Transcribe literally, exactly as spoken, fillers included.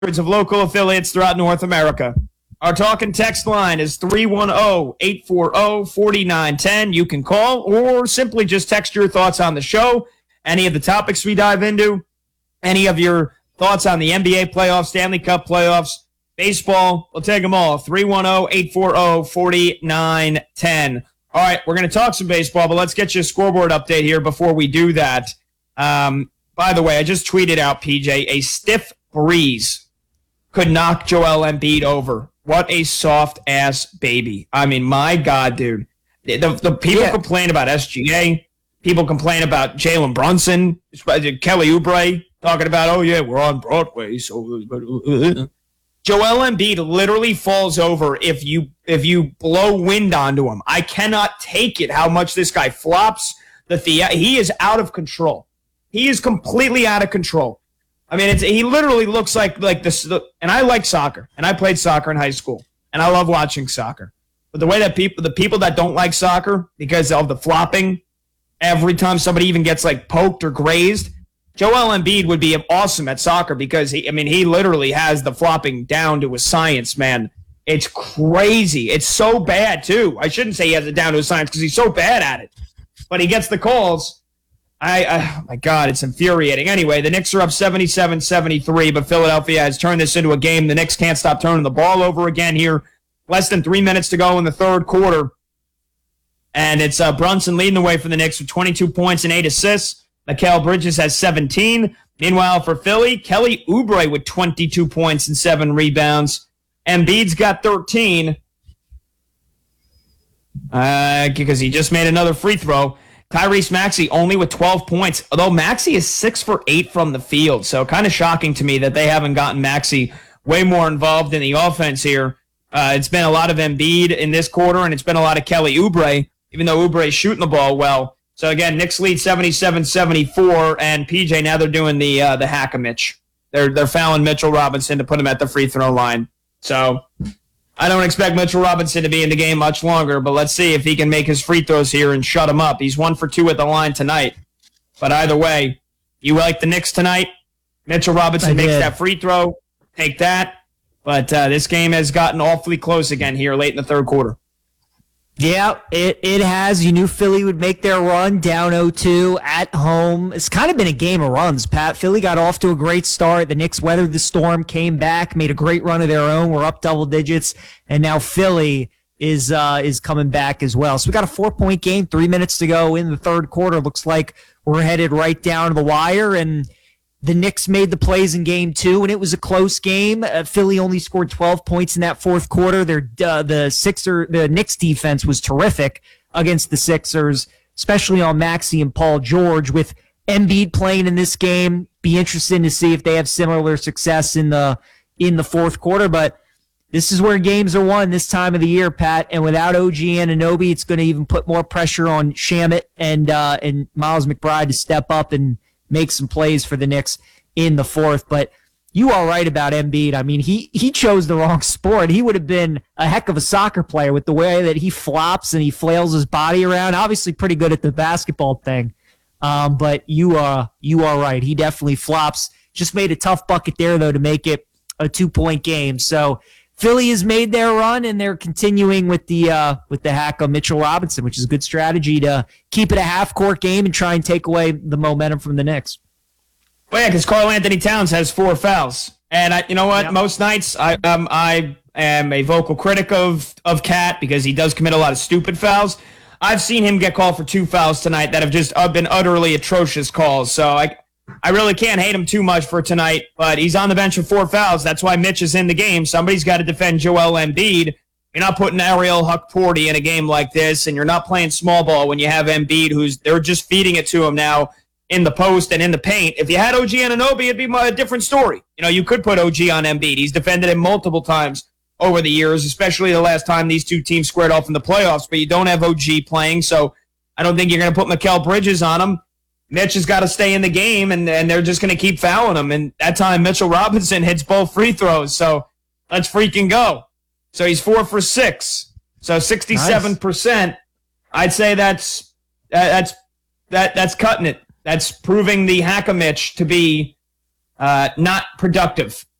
of local affiliates throughout North America. Our talk and text line is three one zero, eight four zero, four nine one zero. You can call or simply just text your thoughts on the show, any of the topics we dive into, any of your thoughts on the N B A playoffs, Stanley Cup playoffs, baseball. We'll take them all. three one zero, eight four zero, four nine one zero. All right, we're going to talk some baseball, but let's get you a scoreboard update here before we do that. Um, by the way, I just tweeted out, P J, a stiff breeze could knock Joel Embiid over. What a soft-ass baby. I mean, my God, dude. The, the people yeah. complain about S G A. People complain about Jalen Brunson. Kelly Oubre talking about, oh, yeah, we're on Broadway. So Joel Embiid literally falls over if you if you blow wind onto him. I cannot take it how much this guy flops. The, the He is out of control. He is completely out of control. I mean, it's, he literally looks like like this. And I like soccer, and I played soccer in high school, and I love watching soccer. But the way that people, the people that don't like soccer because of the flopping, every time somebody even gets like poked or grazed, Joel Embiid would be awesome at soccer because he, I mean, he literally has the flopping down to a science, man. It's crazy. It's so bad too. I shouldn't say he has it down to a science because he's so bad at it, but he gets the calls. I, I, oh my God, it's infuriating. Anyway, the Knicks are up seventy-seven seventy-three, but Philadelphia has turned this into a game. The Knicks can't stop turning the ball over again here. Less than three minutes to go in the third quarter. And it's uh, Brunson leading the way for the Knicks with twenty-two points and eight assists. Mikal Bridges has seventeen. Meanwhile, for Philly, Kelly Oubre with twenty-two points and seven rebounds. Embiid's got thirteen uh, because he just made another free throw. Tyrese Maxey only with twelve points, although Maxey is six for eight from the field. So kind of shocking to me that they haven't gotten Maxey way more involved in the offense here. Uh, it's been a lot of Embiid in this quarter, and it's been a lot of Kelly Oubre, even though Oubre is shooting the ball well. So again, Knicks lead seventy-seven seventy-four, and P J, now they're doing the uh, the hack-a-Mitch. They're, they're fouling Mitchell Robinson to put him at the free throw line. So I don't expect Mitchell Robinson to be in the game much longer, but let's see if he can make his free throws here and shut him up. He's one for two at the line tonight. But either way, you like the Knicks tonight? Mitchell Robinson makes that free throw. Take that. But uh, this game has gotten awfully close again here late in the third quarter. Yeah, it, it has. You knew Philly would make their run down oh two at home. It's kind of been a game of runs, Pat. Philly got off to a great start. The Knicks weathered the storm, came back, made a great run of their own. We're up double digits, and now Philly is uh, is coming back as well. So we got a four-point game, three minutes to go in the third quarter. Looks like we're headed right down to the wire, and the Knicks made the plays in game two, and it was a close game. Uh, Philly only scored twelve points in that fourth quarter. Their uh, the Sixer, the Knicks defense was terrific against the Sixers, especially on Maxey and Paul George. With Embiid playing in this game, be interesting to see if they have similar success in the in the fourth quarter. But this is where games are won this time of the year, Pat. And without O G Anunoby, it's going to even put more pressure on Shamet and uh, and Miles McBride to step up and make some plays for the Knicks in the fourth. But you are right about Embiid. I mean, he he chose the wrong sport. He would have been a heck of a soccer player with the way that he flops and he flails his body around. Obviously pretty good at the basketball thing. Um, but you are, you are right. He definitely flops. Just made a tough bucket there, though, to make it a two-point game. So Philly has made their run, and they're continuing with the uh, with the hack of Mitchell Robinson, which is a good strategy to keep it a half-court game and try and take away the momentum from the Knicks. Well, yeah, because Karl Anthony Towns has four fouls, and I, you know what? Yep. Most nights I um I am a vocal critic of of Cat because he does commit a lot of stupid fouls. I've seen him get called for two fouls tonight that have just uh, been utterly atrocious calls. So I. I really can't hate him too much for tonight, but he's on the bench for four fouls. That's why Mitch is in the game. Somebody's got to defend Joel Embiid. You're not putting Ariel Hukporti in a game like this, and you're not playing small ball when you have Embiid, who's they're just feeding it to him now in the post and in the paint. If you had O G Anunoby, it'd be a different story. You know, you could put O G on Embiid. He's defended him multiple times over the years, especially the last time these two teams squared off in the playoffs, but you don't have O G playing, so I don't think you're going to put Mikal Bridges on him. Mitch has got to stay in the game, and, and they're just going to keep fouling him. And that time, Mitchell Robinson hits both free throws, so let's freaking go. So he's four for six, so sixty-seven percent. Nice. I'd say that's that's that that's cutting it. That's proving the Hack-a-Mitch to be uh, not productive.